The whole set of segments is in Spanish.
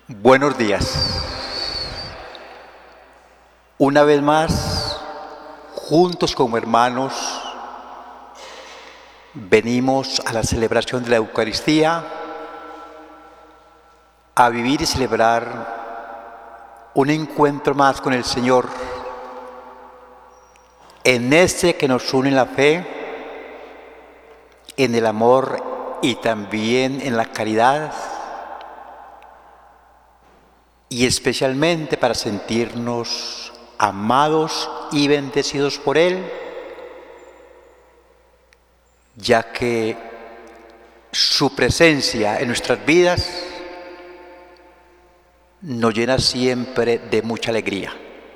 Buenos días. Una vez más, juntos como hermanos, venimos a la celebración de la Eucaristía, a vivir y celebrar un encuentro más con el Señor, en este que nos une en la fe, en el amor y también en la caridad, y especialmente para sentirnos amados y bendecidos por Él, ya que su presencia en nuestras vidas nos llena siempre de mucha alegría.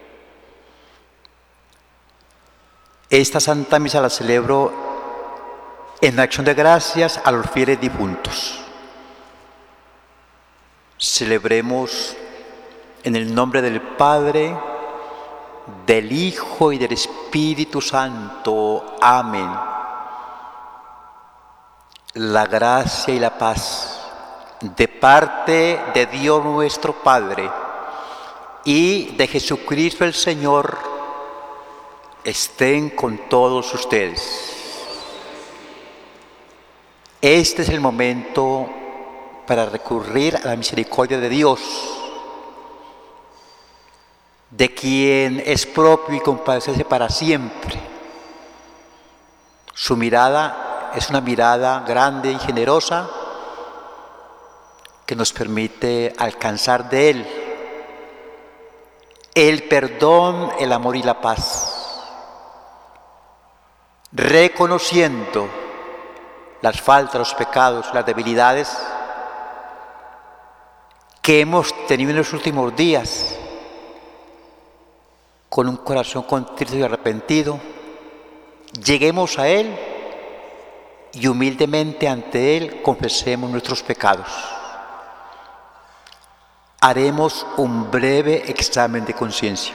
Esta Santa Misa la celebro en acción de gracias a los fieles difuntos. Celebremos en el nombre del Padre, del Hijo y del Espíritu Santo. Amén. La gracia y la paz de parte de Dios nuestro Padre y de Jesucristo el Señor estén con todos ustedes. Este es el momento para recurrir a la misericordia de Dios, de quien es propio y compadecerse para siempre. Su mirada es una mirada grande y generosa que nos permite alcanzar de Él el perdón, el amor y la paz, reconociendo las faltas, los pecados, las debilidades que hemos tenido en los últimos días. Con un corazón contrito y arrepentido, lleguemos a Él y humildemente ante Él confesemos nuestros pecados. Haremos un breve examen de conciencia.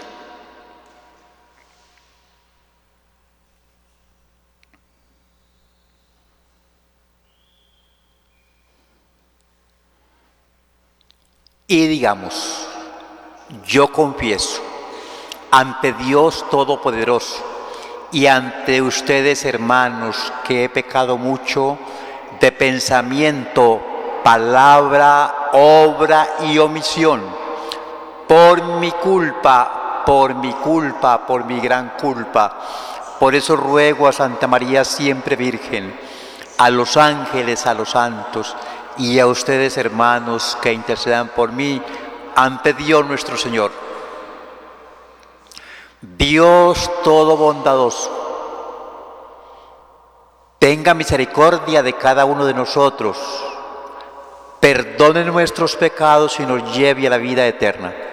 Y digamos, yo confieso ante Dios Todopoderoso y ante ustedes, hermanos, que he pecado mucho de pensamiento, palabra, obra y omisión, por mi culpa, por mi gran culpa. Por eso ruego a Santa María siempre Virgen, a los ángeles, a los santos y a ustedes, hermanos, que intercedan por mí ante Dios nuestro Señor. Dios todo bondadoso, tenga misericordia de cada uno de nosotros, perdone nuestros pecados y nos lleve a la vida eterna.